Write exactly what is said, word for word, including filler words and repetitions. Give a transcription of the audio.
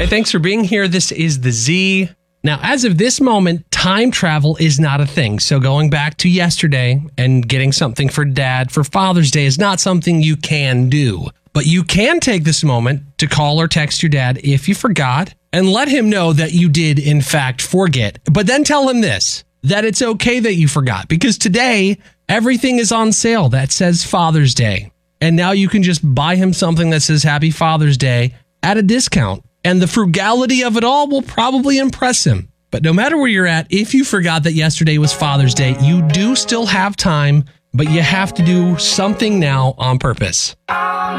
Thanks for being here. This is the Z. Now, as of this moment, time travel is not a thing. So going back to yesterday and getting something for Dad for Father's Day is not something you can do. But you can take this moment to call or text your dad if you forgot and let him know that you did, in fact, forget. But then tell him this, that it's okay that you forgot, because today everything is on sale that says Father's Day. And now you can just buy him something that says Happy Father's Day at a discount. And the frugality of it all will probably impress him. But no matter where you're at, if you forgot that yesterday was Father's Day, you do still have time, but you have to do something now on purpose.